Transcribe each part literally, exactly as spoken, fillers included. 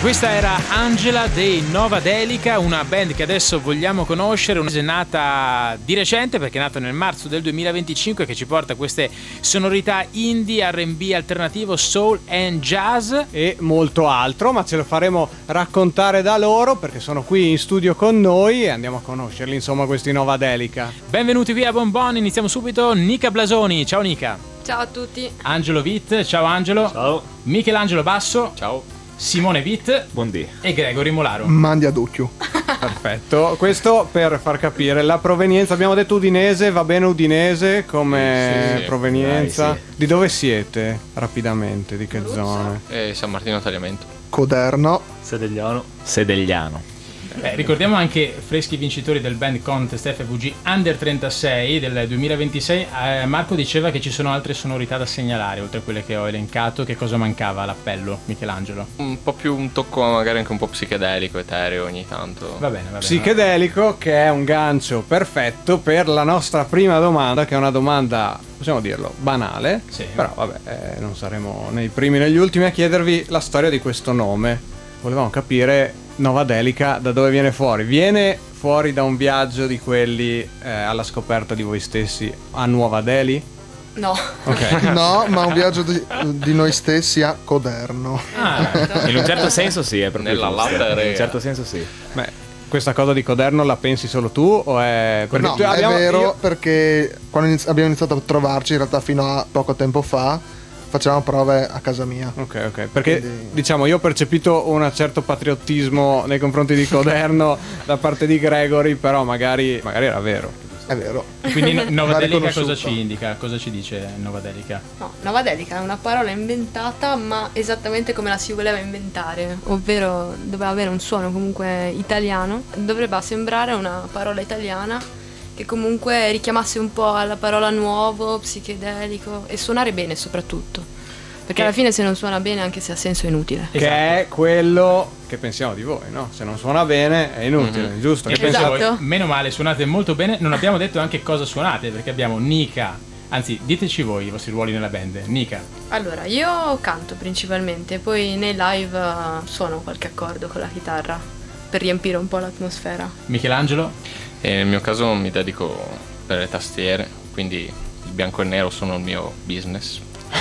Questa era Angela dei Nova Delica, una band che adesso vogliamo conoscere, una nata di recente perché è nata nel marzo del duemilaventicinque, che ci porta queste sonorità indie, R and B alternativo, soul and jazz e molto altro, ma ce lo faremo raccontare da loro perché sono qui in studio con noi e andiamo a conoscerli, insomma, questi Nova Delica. Benvenuti qui a Bon Bon, iniziamo subito. Nica Blasoni, ciao Nica. Ciao a tutti. Angelo Witt, ciao Angelo. Ciao. Michelangelo Basso. Ciao. Simone Witt. Buondì. E Gregory Molaro. Mandi a Ducchio. Perfetto, questo per far capire la provenienza. Abbiamo detto udinese, va bene udinese come sì, sì, provenienza? dai, sì. Di dove siete? Rapidamente, di che Abruzzo. zone? Eh, San Martino Tagliamento. Coderno. Sedegliano. Sedegliano. Beh, ricordiamo anche freschi vincitori del band contest F V G Under trentasei del duemilaventisei. eh, Marco diceva che ci sono altre sonorità da segnalare oltre a quelle che ho elencato. Che cosa mancava all'appello, Michelangelo? Un po' più un tocco magari anche un po' psichedelico, etereo ogni tanto. Va bene, va bene. Psichedelico, che è un gancio perfetto per la nostra prima domanda, che è una domanda, possiamo dirlo, banale. Sì. Però vabbè, eh, non saremo né i primi né gli ultimi a chiedervi la storia di questo nome. Volevamo capire Nova Delica da dove viene fuori. Viene fuori da un viaggio di quelli eh, alla scoperta di voi stessi a Nuova Delhi? No. Ok. No, ma un viaggio di, di noi stessi a Coderno. Ah, In un certo senso sì, è proprio Nella giusto. latte, In un rega. certo senso sì. Beh, questa cosa di Coderno la pensi solo tu o è... Perché No, tu- è abbiamo- vero, io- perché quando iniz- abbiamo iniziato a trovarci, in realtà fino a poco tempo fa, facevamo prove a casa mia. Ok, ok, perché Quindi- diciamo io ho percepito un certo patriottismo nei confronti di Coderno da parte di Gregory, però magari, magari era vero. È vero. quindi no- Nova Va Delica cosa riconosciuto. ci indica? Cosa ci dice Nova Delica? No, Nova Delica è una parola inventata, ma esattamente come la si voleva inventare, ovvero doveva avere un suono comunque italiano, dovrebbe sembrare una parola italiana che comunque richiamasse un po' alla parola nuovo, psichedelico e suonare bene soprattutto. Perché Che- alla fine se non suona bene, anche se ha senso, è inutile. Che è quello che pensiamo di voi, no? Se non suona bene è inutile, Mhm. giusto? Che Che Esatto. pensate? pensate voi? Meno male, suonate molto bene. Non abbiamo detto anche cosa suonate, perché abbiamo Nica. Anzi, diteci voi i vostri ruoli nella band. Nica. Allora, io canto principalmente, poi nei live eh, suono qualche accordo con la chitarra per riempire un po' l'atmosfera. Michelangelo. E nel mio caso mi dedico per le tastiere, quindi il bianco e il nero sono il mio business.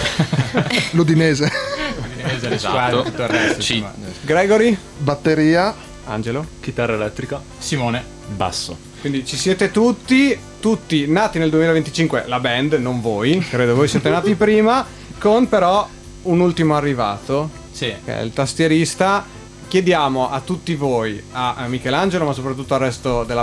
L'udinese. Udinese, le Esatto. squadre, tutto il resto. Ci- insomma. Gregory? Batteria. Angelo? Chitarra elettrica. Simone. Basso. Quindi ci siete tutti, tutti nati nel duemilaventicinque, la band, non voi, credo voi siete nati prima, con però un ultimo arrivato, Sì. che è il tastierista. Chiediamo a tutti voi, a a Michelangelo ma soprattutto al resto della